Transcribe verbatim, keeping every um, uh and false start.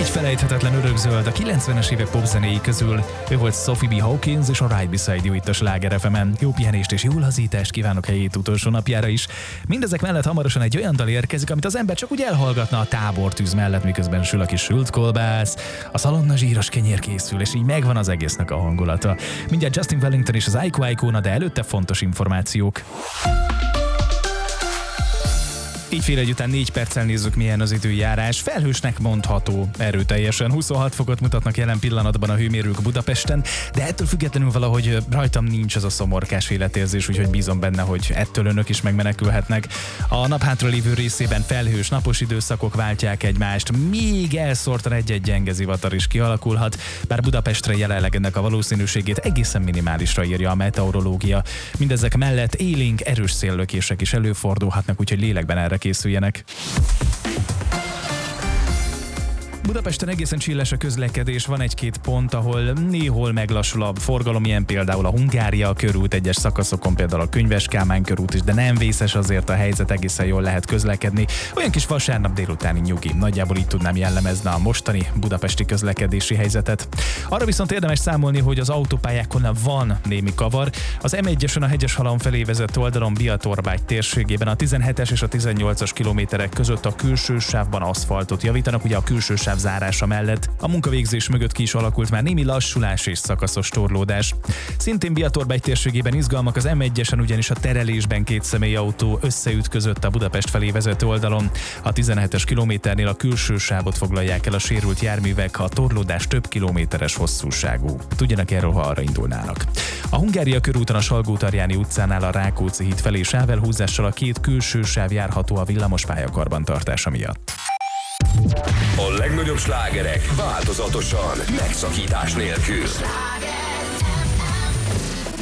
Egy felejthetetlen örökzöld a kilencvenes évek popzenéi közül. Ő volt Sophie B. Hawkins és a Right Beside You itt a Sláger ef emen. Jó pihenést és jó lazítást kívánok helyét utolsó napjára is. Mindezek mellett hamarosan egy olyan dal érkezik, amit az ember csak úgy elhallgatna a tábortűz mellett, miközben sül a kis sült kolbász, a szalonna zsíros kenyér készül, és így megvan az egésznek a hangulata. Mindjárt Justin Wellington és az Aiko Aikona, de előtte fontos információk. Így fél egy után négy perccel nézzük, milyen az időjárás. Felhősnek mondható, erőteljesen. huszonhat fokot mutatnak jelen pillanatban a hőmérők Budapesten, de ettől függetlenül valahogy rajtam nincs az a szomorkás életérzés, úgyhogy bízom benne, hogy ettől önök is megmenekülhetnek. A nap hátralévő részében felhős napos időszakok váltják egymást, még elszórtan egy-egy gyenge zivatar is kialakulhat, bár Budapestre jelenleg ennek a valószínűségét egészen minimálisra írja a meteorológia. Mindezek mellett élénk, erős széllökések is előfordulhatnak, úgyhogy lélekben erre készüljenek. Budapesten egészen csilles a közlekedés, van egy-két pont, ahol néhol meglassul a forgalom, ilyen például a Hungária körút, egyes szakaszokon például a Könyves Kálmán körút is, de nem vészes azért a helyzet, egészen jól lehet közlekedni. Olyan kis vasárnap délutáni nyugi. Nagyjából így tudnám jellemezni a mostani budapesti közlekedési helyzetet. Arra viszont érdemes számolni, hogy az autópályákon van némi kavar. Az em egyesen a Hegyeshalom felé vezető oldalon Biatorbágy térségében a tizenhetes és a tizennyolcas kilométerek között a külső sávban aszfaltot javítanak, ugye a külső sáv zárása mellett. A munkavégzés mögött ki is alakult már némi lassulás és szakaszos torlódás. Szintén Biatorbágy térségében izgalmak az em egyesen, ugyanis a terelésben két személyautó összeütközött a Budapest felé vezető oldalon. A tizenhetes kilométernél a külső sávot foglalják el a sérült járművek, a torlódás több kilométeres hosszúságú. Tudjanak erről, ha arra indulnának. A Hungária körúton a Salgó-Tarjáni utcánál a Rákóczi híd felé sávelhúzással a két külső sáv járható a villamospálya karbantartása miatt. A legnagyobb slágerek változatosan, megszakítás nélkül.